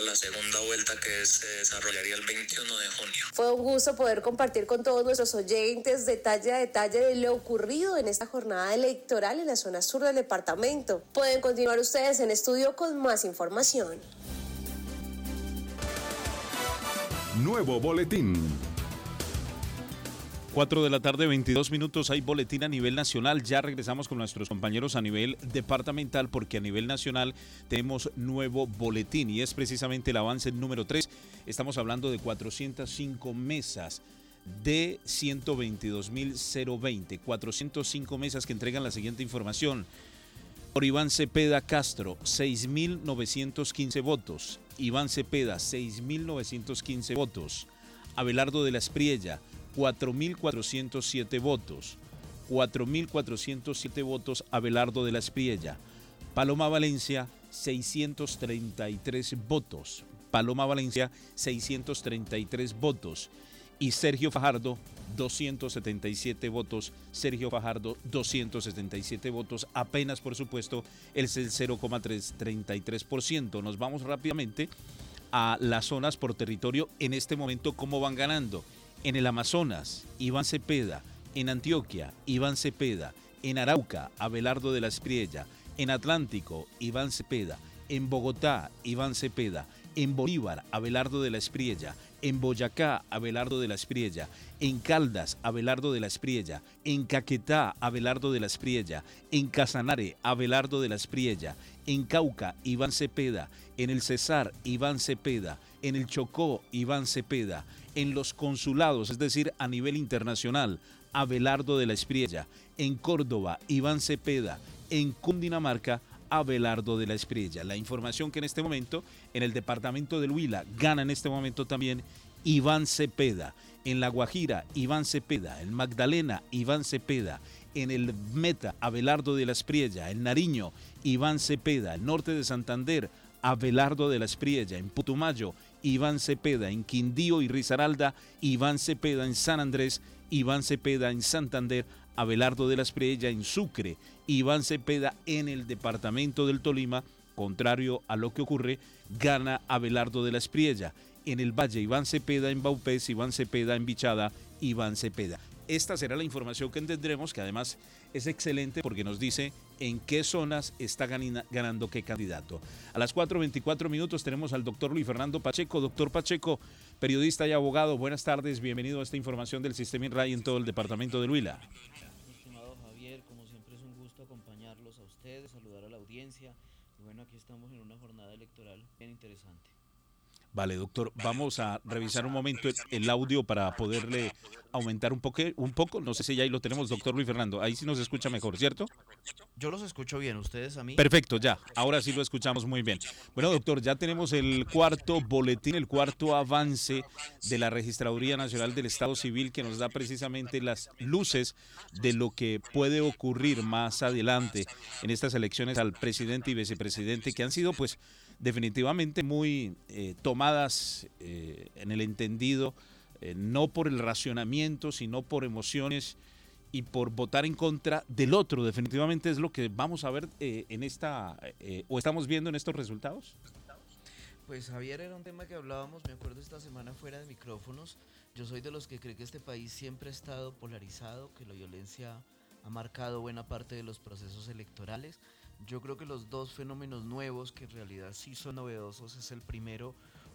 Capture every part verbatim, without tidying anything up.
la segunda vuelta que se desarrollaría el veintiuno de junio. Fue un gusto poder compartir con todos nuestros oyentes detalle a detalle de lo ocurrido en esta jornada electoral en la zona sur del departamento. Pueden continuar ustedes en estudio con más información. Nuevo boletín. cuatro de la tarde, veintidós minutos, hay boletín a nivel nacional. Ya regresamos con nuestros compañeros a nivel departamental porque a nivel nacional tenemos nuevo boletín y es precisamente el avance número tres. Estamos hablando de cuatrocientas cinco mesas de ciento veintidós mil veinte. cuatrocientas cinco mesas que entregan la siguiente información. Por Iván Cepeda Castro, seis mil novecientos quince votos. Iván Cepeda, seis mil novecientos quince votos. Abelardo de la Espriella, cuatro mil cuatrocientos siete votos. cuatro mil cuatrocientos siete votos Abelardo de la Espriella. Paloma Valencia, seiscientos treinta y tres votos. Paloma Valencia, seiscientos treinta y tres votos. Y Sergio Fajardo, doscientos setenta y siete votos. Sergio Fajardo, doscientos setenta y siete votos. Apenas, por supuesto, el cero coma treinta y tres por ciento. Nos vamos rápidamente a las zonas por territorio. En este momento, ¿cómo van ganando? En el Amazonas, Iván Cepeda. En Antioquia, Iván Cepeda. En Arauca, Abelardo de la Espriella. En Atlántico, Iván Cepeda. En Bogotá, Iván Cepeda. En Bolívar, Abelardo de la Espriella. En Boyacá, Abelardo de la Espriella. En Caldas, Abelardo de la Espriella. En Caquetá, Abelardo de la Espriella. En Casanare, Abelardo de la Espriella. En Cauca, Iván Cepeda. En el Cesar, Iván Cepeda. En el Chocó, Iván Cepeda. En los consulados, es decir, a nivel internacional, Abelardo de la Espriella. En Córdoba, Iván Cepeda. En Cundinamarca, Abelardo de la Espriella. La información que en este momento en el departamento del Huila gana en este momento también Iván Cepeda. En La Guajira, Iván Cepeda. En Magdalena, Iván Cepeda. En el Meta, Abelardo de la Espriella. En Nariño, Iván Cepeda. El norte de Santander, Abelardo de la Espriella. En Putumayo, Iván Cepeda. En Quindío y Risaralda, Iván Cepeda. En San Andrés, Iván Cepeda. En Santander, Abelardo de la Espriella. En Sucre, Iván Cepeda. En el departamento del Tolima, contrario a lo que ocurre, gana Abelardo de la Espriella. En el Valle, Iván Cepeda. En Vaupés, Iván Cepeda. En Bichada, Iván Cepeda. Esta será la información que tendremos, que además es excelente porque nos dice en qué zonas está ganando qué candidato. A las cuatro veinticuatro minutos tenemos al doctor Luis Fernando Pacheco. Doctor Pacheco, periodista y abogado, buenas tardes, bienvenido a esta información del Sistema INRAE en todo el departamento del Huila. Estimado Javier, como siempre es un gusto acompañarlos a ustedes, saludar a la audiencia. Y bueno, aquí estamos en una jornada electoral bien interesante. Vale, doctor, vamos a revisar un momento el, el audio para poderle aumentar un poco, un poco. No sé si ya ahí lo tenemos, doctor Luis Fernando. Ahí sí nos escucha mejor, ¿cierto? Yo los escucho bien, ¿ustedes a mí? Perfecto, ya. Ahora sí lo escuchamos muy bien. Bueno, doctor, ya tenemos el cuarto boletín, el cuarto avance de la Registraduría Nacional del Estado Civil que nos da precisamente las luces de lo que puede ocurrir más adelante en estas elecciones al presidente y vicepresidente que han sido, pues, definitivamente muy eh, tomadas eh, en el entendido, eh, no por el racionamiento, sino por emociones y por votar en contra del otro. Definitivamente es lo que vamos a ver eh, en esta, eh, o estamos viendo en estos resultados. Pues Javier, era un tema que hablábamos, me acuerdo esta semana fuera de micrófonos. Yo soy de los que cree que este país siempre ha estado polarizado, que la violencia ha marcado buena parte de los procesos electorales. Yo creo que los dos fenómenos nuevos que en realidad sí son novedosos es el primero,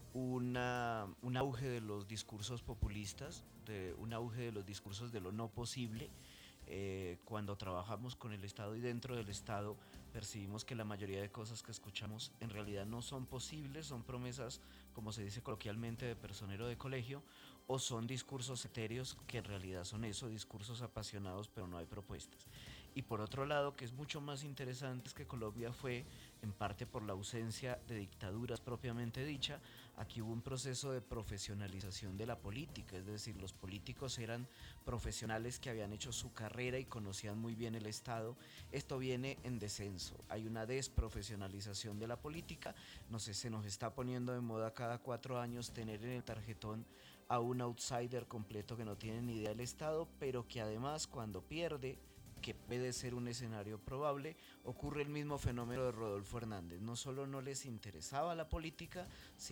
una, un auge de los discursos populistas, de un auge de los discursos de lo no posible. Eh, cuando trabajamos con el Estado y dentro del Estado percibimos que la mayoría de cosas que escuchamos en realidad no son posibles, son promesas, como se dice coloquialmente, de personero de colegio, o son discursos etéreos que en realidad son eso, discursos apasionados pero no hay propuestas. Y por otro lado, que es mucho más interesante, es que Colombia fue, en parte por la ausencia de dictaduras propiamente dicha, aquí hubo un proceso de profesionalización de la política, es decir, los políticos eran profesionales que habían hecho su carrera y conocían muy bien el Estado. Esto viene en descenso, hay una desprofesionalización de la política, no sé, se nos está poniendo de moda cada cuatro años tener en el tarjetón a un outsider completo que no tiene ni idea del Estado, pero que además cuando pierde, que puede ser un escenario probable, ocurre el mismo fenómeno de Rodolfo Hernández. No solo no les interesaba la política, sino